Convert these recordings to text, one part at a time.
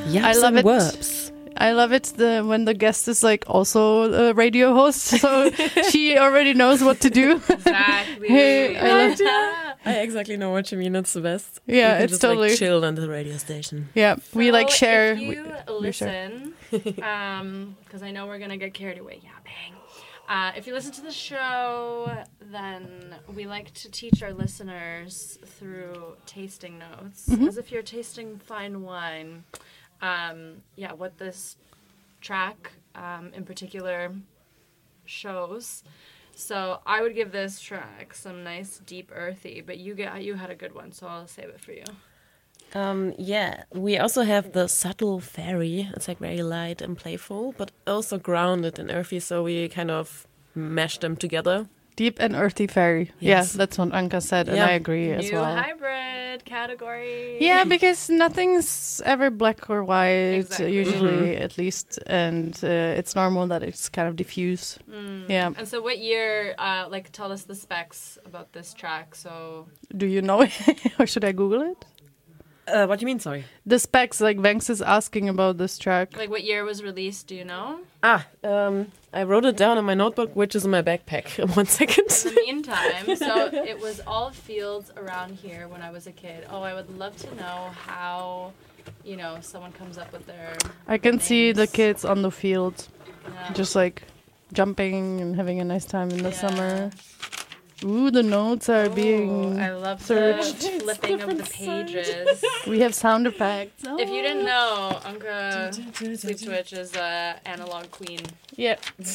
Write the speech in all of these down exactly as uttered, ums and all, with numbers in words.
Yaps I love and it. Verbs. I love it the, when the guest is like also a radio host, so she already knows what to do. Exactly. Hey, I love I exactly know what you mean. It's the best. Yeah, you can it's just, totally- like, chill on the radio station. Yeah, we So like share. If you we, we share. listen, um, because I know we're gonna get carried away yapping. Uh, if you listen to the show, then we like to teach our listeners through tasting notes, Mm-hmm. as if you're tasting fine wine. Um, yeah, what this track um, in particular shows. So I would give this track some nice deep earthy, but you get you had a good one, so I'll save it for you. Um, yeah, we also have the subtle fairy. It's like very light and playful, but also grounded and earthy. So we kind of mash them together. Deep and earthy fairy. Yes. Yeah, that's what Anka said, and Yeah. I agree as New well. hybrid category. Yeah, because nothing's ever black or white, Exactly. usually at least, and uh, it's normal that it's kind of diffuse. Mm. Yeah. And so, what year? Uh, like, tell us the specs about this track. So, Do you know it, or should I Google it? Uh, what do you mean, sorry? The specs, like Vanks is asking about this track. like, what year was released? Do you know? Ah, um, I wrote it down in my notebook, which is in my backpack. One second. In the meantime, so it was all fields around here when I was a kid. Oh, I would love to know how, you know, someone comes up with their. I can see the names. kids on the field, Yeah. just like jumping and having a nice time in the Yeah. summer. Ooh, the notes are Ooh, being I love searched. the flipping of the pages. We have sound effects. If you didn't know, Anka Sleep Twitch is a analog queen. Yeah,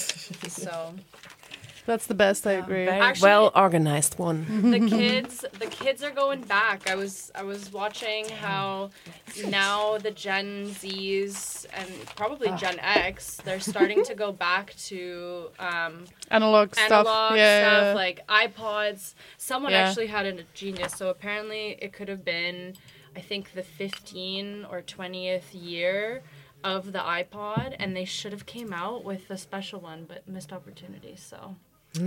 So that's the best. I agree. Very Actually- well organized one. the kids, the kids are going back. I was, I was watching how now the Gen Zs and probably Gen X, they're starting to go back to um, Analog stuff. analog yeah, stuff yeah. like iPods. Someone Yeah. actually had a genius. So apparently it could have been, I think, the fifteenth or twentieth year of the iPod, and they should have came out with a special one, but missed opportunity. So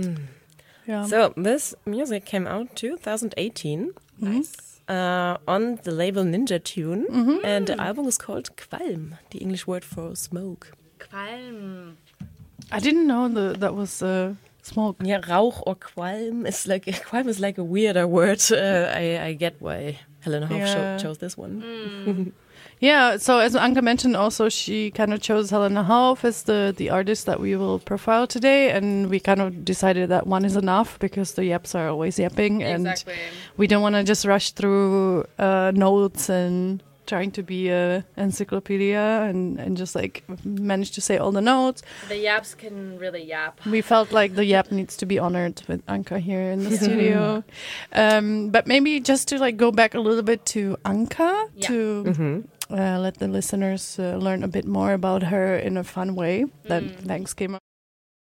yeah. So this music came out two thousand eighteen nice. uh, on the label Ninja Tune, Mm-hmm. and the album is called Qualm, the English word for smoke. Qualm. I didn't know the, that was uh, smoke. Yeah, Rauch or Qualm is like Qualm is like a weirder word. Uh, I, I get why Helena Hoff Yeah. cho- chose this one. Mm. Yeah, so as Anka mentioned, also she kind of chose Helena Hauff as the, the artist that we will profile today, and we kind of decided that one is enough because the yaps are always yapping, and Exactly. we don't want to just rush through uh, notes and trying to be a encyclopedia and, and just like manage to say all the notes. The yaps can really yap. We felt like the yap needs to be honored with Anka here in the studio. Um, but maybe just to like go back a little bit to Anka Yeah. to Mm-hmm. uh, let the listeners uh, learn a bit more about her in a fun way that Mm. Vanks came up.